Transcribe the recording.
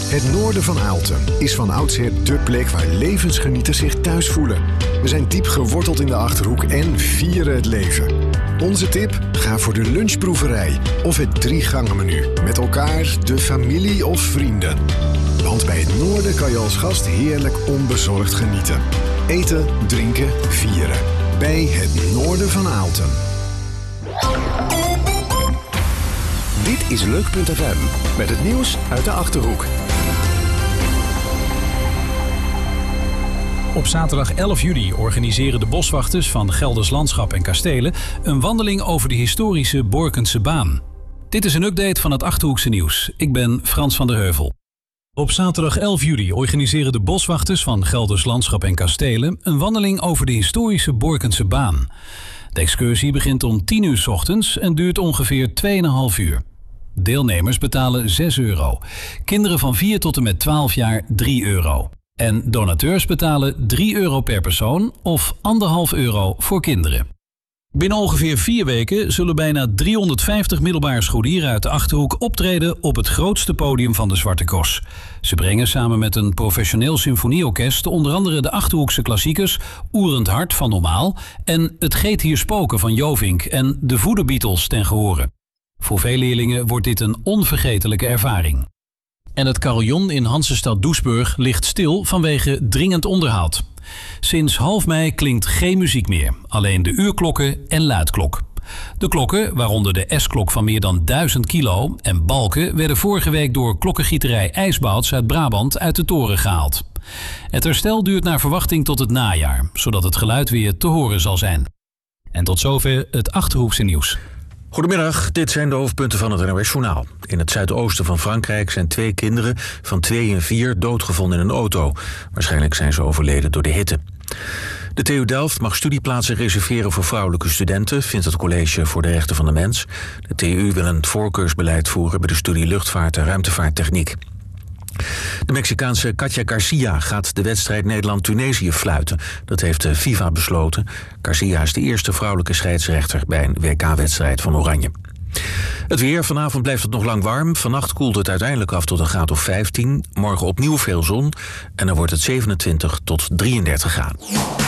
Het noorden van Aalten is van oudsher dé plek waar levensgenieters zich thuis voelen. We zijn diep geworteld in de Achterhoek en vieren het leven. Onze tip? Ga voor de lunchproeverij of het 3-gangen-menu. Met elkaar, de familie of vrienden. Want bij het noorden kan je als gast heerlijk onbezorgd genieten. Eten, drinken, vieren. Bij het noorden van Aalten. Dit is Leuk.fm met het nieuws uit de Achterhoek. Op zaterdag 11 juli organiseren de boswachters van Gelders Landschap en Kastelen een wandeling over de historische Borkense baan. Dit is een update van het Achterhoekse nieuws. Ik ben Frans van der Heuvel. Op zaterdag 11 juli organiseren de boswachters van Gelders Landschap en Kastelen een wandeling over de historische Borkense baan. De excursie begint om 10 uur 's ochtends en duurt ongeveer 2,5 uur. Deelnemers betalen €6. Kinderen van 4 tot en met 12 jaar €3. En donateurs betalen €3 per persoon of €1,5 voor kinderen. Binnen ongeveer 4 weken zullen bijna 350 middelbare scholieren uit de Achterhoek optreden op het grootste podium van de Zwarte Cross. Ze brengen samen met een professioneel symfonieorkest onder andere de Achterhoekse klassiekers Oerend Hart van Normaal en Het Geet hier spoken van Jovink en de Voederbeatles ten gehore. Voor veel leerlingen wordt dit een onvergetelijke ervaring. En het carillon in Hansestad Doesburg ligt stil vanwege dringend onderhoud. Sinds half mei klinkt geen muziek meer, alleen de uurklokken en luidklok. De klokken, waaronder de S-klok van meer dan 1000 kilo en balken, werden vorige week door klokkengieterij IJsbouts uit Brabant uit de toren gehaald. Het herstel duurt naar verwachting tot het najaar, zodat het geluid weer te horen zal zijn. En tot zover het Achterhoekse nieuws. Goedemiddag, dit zijn de hoofdpunten van het NOS-journaal. In het zuidoosten van Frankrijk zijn 2 kinderen van 2 en 4 doodgevonden in een auto. Waarschijnlijk zijn ze overleden door de hitte. De TU Delft mag studieplaatsen reserveren voor vrouwelijke studenten, vindt het College voor de Rechten van de Mens. De TU wil een voorkeursbeleid voeren bij de studie Luchtvaart en Ruimtevaarttechniek. De Mexicaanse Katja Garcia gaat de wedstrijd Nederland-Tunesië fluiten. Dat heeft de FIFA besloten. Garcia is de eerste vrouwelijke scheidsrechter bij een WK-wedstrijd van Oranje. Het weer. Vanavond blijft het nog lang warm. Vannacht koelt het uiteindelijk af tot een graad of 15. Morgen opnieuw veel zon. En dan wordt het 27 tot 33 graden.